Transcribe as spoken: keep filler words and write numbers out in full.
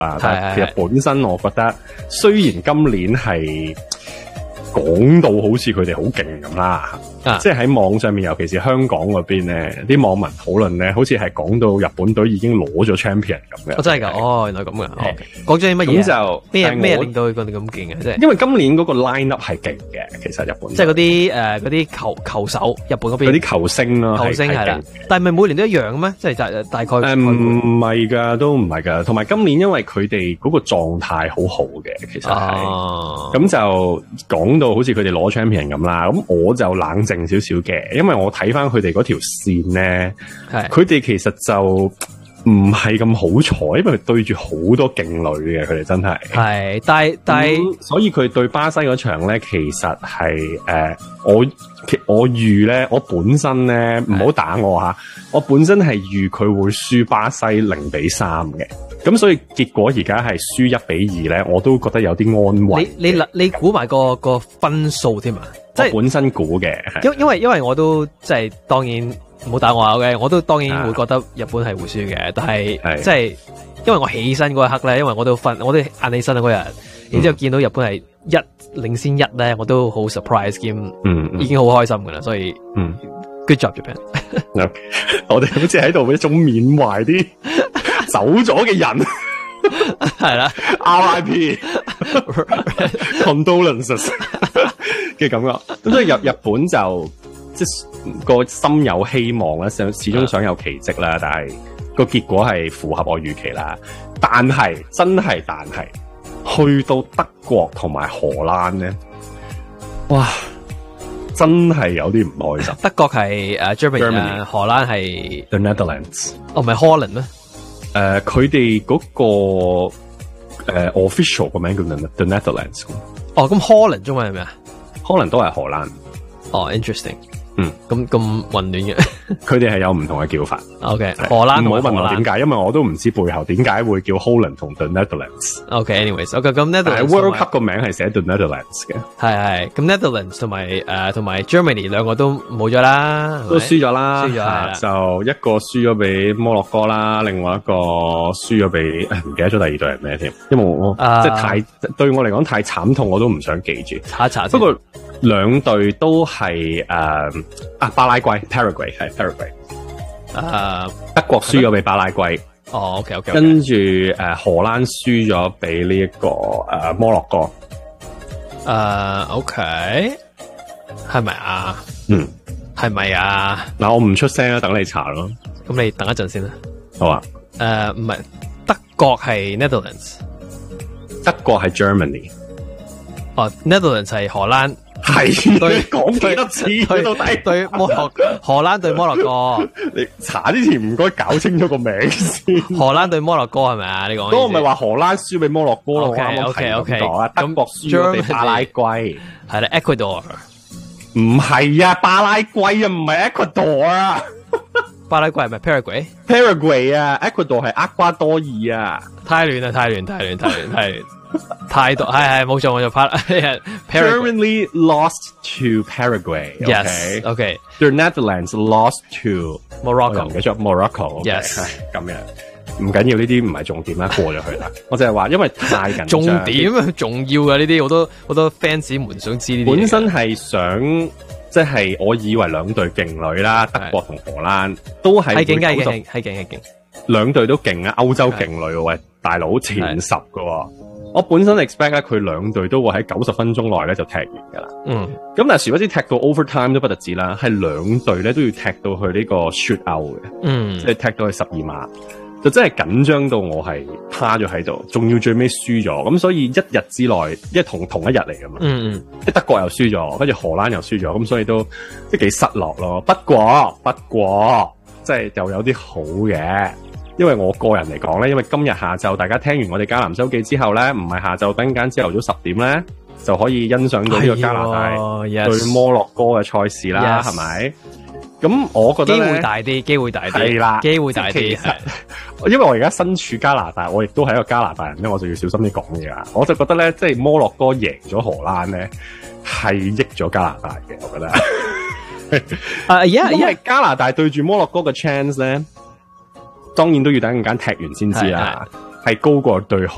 啊，但係其實本身我覺得，雖然今年係講到好似佢哋好勁咁啦，啊、即係喺網上面，尤其是香港嗰邊咧，啲網民討論咧，好似係講到日本隊已經攞咗 champion 咁嘅。 哦，真係㗎，哦，原來咁嘅。講咗啲乜嘢？咁就咩咩令到佢哋咁勁嘅？即係因為今年嗰個 line up 係勁嘅，其實日本即係嗰啲誒嗰啲球球手，日本嗰邊嗰啲球星咯， 球星係啦。但係咪每年都一樣嘅咩？即係大大概誒唔係㗎，都唔係㗎。同埋今年因為佢哋嗰個狀態好好嘅，其實係咁、啊、就講到好似佢哋攞 champion 咁啦。咁我就冷靜少少嘅，因為我睇翻佢哋嗰條線咧，佢哋其實就唔係咁好彩，因為對住好多勁女嘅，佢哋真係係，但係但係、 嗯，所以佢對巴西嗰場咧，其實係誒、呃，我我預咧，我本身咧唔好打我吓，我本身係預佢會輸巴西零比三嘅，咁所以結果而家係輸一比二咧，我都覺得有啲安慰。 你你你估埋個個分數添啊？即係本身估嘅， 因因為因為我都即係當然唔好打我嘅，我都當然會覺得日本係會輸嘅，但係即係因為我起身嗰一刻咧，因為我都瞓，我都晏起身嗰日，然之後見到日本係一領先一咧，我都好 surprise 兼，嗯，已經好開心噶啦，所以嗯 ，good job Japan。 我哋好似喺度一種緬懷啲走咗嘅人。 係啦 ，R I P condolences 嘅感覺，咁所以日日本就即係個心有希望啦，想始終想有奇蹟啦，但係個結果係符合我預期啦。但係真係，但係去到德國同埋荷蘭咧，哇，真係有啲唔開心。 德國係誒 Germany， 荷蘭係 The Netherlands， 哦，唔係 Holland 咩？ 誒、呃，佢哋嗰個誒、呃、official 個名叫 The Netherlands。 哦，咁 Holland 中文係咩啊？ 可能都係荷蘭。 哦 ，interesting。 嗯， 咁咁混亂嘅， 佢哋係有唔同嘅叫法。 OK， 荷蘭唔好問我點解，因為我都唔知背後點解會叫 Holland 同 The Netherlands。 OK，anyways，OK，咁 Netherlands World Cup 個名係寫 The Netherlands 嘅。 係係，咁 Netherlands 同埋誒同埋 Germany 兩個都冇咗啦， 都輸咗啦， 輸咗係就一個輸咗俾摩洛哥啦，另外一個輸咗俾誒唔記得咗第二隊係咩添，因為我、uh, 即係太對我嚟講太慘痛，我都唔想記住。 查一查。 不過兩隊都係誒、uh, 啊巴拉圭 Paraguay 係 Paraguay， 誒、uh, 德國輸咗俾巴拉圭， 哦 OK OK， 跟住誒、uh, 荷蘭輸咗俾呢一個誒、uh, 摩洛哥，誒、 uh, OK 係咪啊？ 嗯， 係咪啊？ 嗱，我唔出聲啦，等你查咯。 咁你等一陣先啦。 好啊。 誒唔係德國係 Netherlands， 德國係 Germany， 哦 Netherlands 係荷蘭。 係對講幾多次對到底對摩洛荷蘭對摩洛哥， 你查之前唔該搞清楚個名先。 荷蘭對摩洛哥係咪啊？你講嗰個咪話荷蘭輸俾摩洛哥咯？我啱啱 OK OK 講啊，德國輸咗俾巴拉圭， 係啦 Ecuador， 唔係啊，巴拉圭啊，唔係 Ecuador 啊。 巴拉圭係咪 Paraguay？ Paraguay 啊 ，Ecuador 係厄瓜多爾啊。 太亂啦！太亂！太亂！太亂！太亂！態度係係冇錯，我就拍。 Germany lost to Paraguay. Yes. OK. The Netherlands lost to Morocco. 唔記得咗 Morocco. Yes. 咁樣唔緊要，呢啲唔係重點啦，過咗去啦。我就係話，因為太緊張。 重點重要嘅呢啲，好多好多 fans 們想知呢啲。 本身係想，即係我以為兩隊勁旅啦，德國同荷蘭都係係勁嘅，係勁係勁係勁。 兩隊都勁啊，歐洲勁旅喂，大佬前十㗎。我本身 expect 咧，佢兩隊都會喺九十分鐘內咧就踢完噶啦。嗯，咁但係殊不知踢到 overtime 都不特止啦，係兩隊咧都要踢到去呢個 shoot out 嘅。嗯，即係踢到去十二碼，就真係緊張到我係趴咗喺度，仲要最尾輸咗。咁所以一日之內，因為同同一日嚟噶嘛。嗯嗯，即係德國又輸咗，跟住荷蘭又輸咗，咁所以都即係幾失落咯。不過不過，即係又有啲好嘅。因為我個人嚟講咧，因為今日下晝大家聽完我哋加南周記之後咧，唔係下晝等間朝頭早十點咧，就可以欣賞到呢個加拿大對摩洛哥嘅賽事啦，係咪？咁我覺得機會大啲，機會大啲，係啦，機會大啲。 因為我而家身處加拿大，我亦都係一個加拿大人咧，我就要小心啲講嘢啦。我就覺得咧，即係摩洛哥贏咗荷蘭咧，係益咗加拿大嘅，我覺得。 啊，因為加拿大對住摩洛哥嘅 chance 咧。當然都要等陣間踢完先知啦，係高過對荷